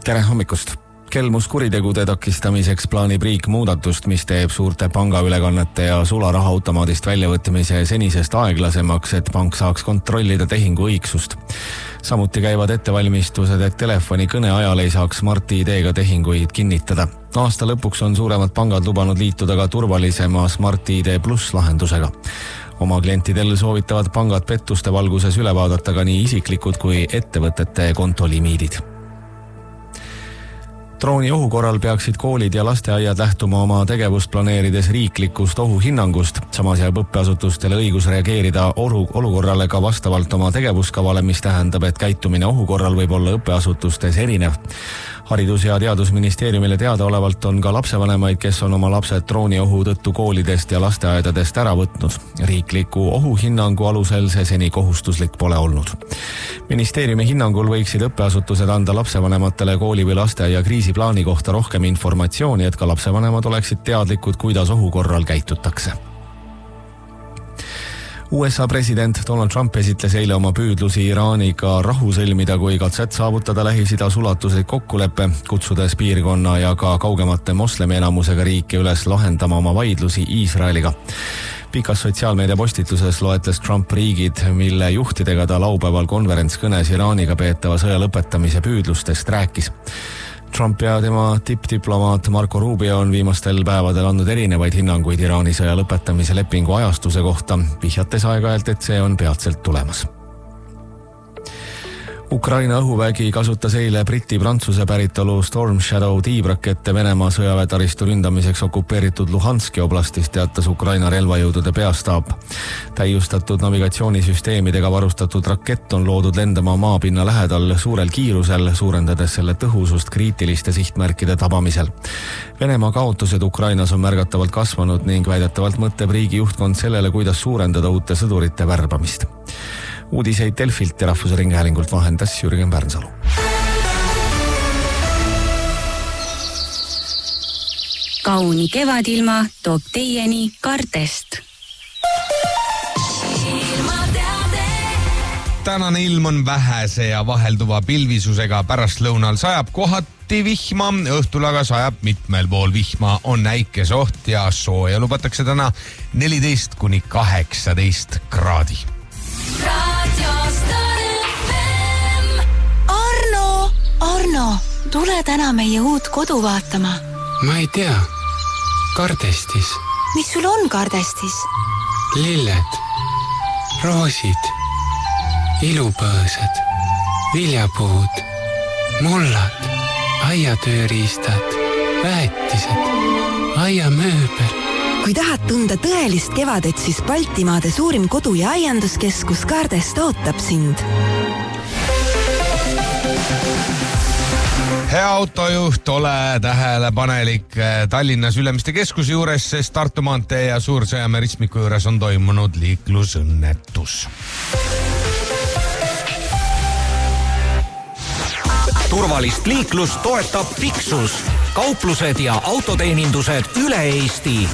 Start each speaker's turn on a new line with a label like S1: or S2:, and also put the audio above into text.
S1: Tere hommikust! Kelmuskuritegude takistamiseks plaanib riik muudatust, mis teeb suurte pangaülekannete ja sularahaautomaadist väljavõtmise senisest aeglasemaks, et pank saaks kontrollida tehingu õigsust. Samuti käivad ettevalmistused, et telefoni kõne ajal ei saaks Smart ID-ga tehinguid kinnitada. Aasta lõpuks on suuremad pangad lubanud liituda ka turvalisema Smart ID Plus lahendusega. Oma klientidel soovitavad pangad pettuste valguses üle vaadata ka nii isiklikud kui ettevõtete kontolimiidid. Drooni ohu korral peaksid koolid ja lasteaiad lähtuma oma tegevust planeerides riiklikust ohuhinnangust. Samas jääb õppeasutustele õigus reageerida olukorrale ka vastavalt oma tegevuskavale, mis tähendab, et käitumine ohu korral võib olla õppeasutustes erinev. Haridus- ja Teadusministeeriumile teadaolevalt on ka lapsevanemaid, kes on oma lapsed drooni ohu tõttu koolidest ja lasteaedadest ära võtnud. Riikliku ohuhinnangu alusel see seni kohustuslik pole olnud. Ministeeriumi hinnangul võiksid õppeasutused anda lapsevanematele kooli või lasteaia kriisiplaani kohta rohkem informatsiooni, et ka lapsevanemad oleksid teadlikud, kuidas ohu korral käitutakse. USA president Donald Trump esitles eile oma püüdlusi Iraaniga rahu sõlmida kui katset saavutada Lähis-Idas ulatuslik kokkulepe, kutsudes piirkonna ja ka kaugemate moslemi enamusega riike üles lahendama oma vaidlusi Iisraeliga. Pikas sotsiaalmeedia postituses loetles Trump riigid, mille juhtidega ta laupäeval konverentskõnes Iraaniga peetava sõja lõpetamise püüdlustest rääkis. Trump ja tema tippdiplomaat Marco Rubio on viimastel päevadel andnud erinevaid hinnanguid Iraani sõja lõpetamise lepingu ajastuse kohta, vihjates aeg-ajalt, et see on peatselt tulemas. Ukraina õhuvägi kasutas eile Briti-Prantsuse päritolu Storm Shadow tiibrakette Venemaa sõjaväetaristu ründamiseks okupeeritud Luhanski oblastist, teatas Ukraina relvajõudude peastaap. Täiustatud navigatsioonisüsteemidega varustatud rakett on loodud lendama maapinna lähedal suurel kiirusel, suurendades selle tõhusust kriitiliste sihtmärkide tabamisel. Venemaa kaotused Ukrainas on märgatavalt kasvanud ning väidetavalt mõtleb riigi juhtkond sellele, kuidas suurendada uute sõdurite värbamist. Uudiseid Delfilt ja Rahvusringhäälingult vahendas Jürgen Pärnsalu.
S2: Kauni kevadilma toob teieni Kartest.
S3: Tänane ilm on vähese ja vahelduva pilvisusega, pärastlõunal sajab kohati vihma, õhtul aga sajab mitmel pool vihma, on näikesoht ja sooja lubatakse täna 14–18 kraadi.
S4: Arno, tule täna meie uut kodu vaatama.
S5: Ma ei tea. Kardestis.
S4: Mis sul on Kardestis?
S5: Lilled, roosid, ilupõõsad, viljapuud, mullad, aiatööriistad, väetised, aiamööbel.
S4: Kui tahad tunda tõelist kevadet, siis Baltimaade suurim kodu- ja aianduskeskus Kardest ootab sind.
S3: Hea autojuht, ole tähelepanelik Tallinnas Ülemiste keskuse juures, sest Tartu maantee ja Suur-Sõjamäe ristmiku juures on toimunud liiklusõnnetus.
S6: Turvalist liiklust toetab Fixus. Kauplused ja autoteenindused üle Eesti.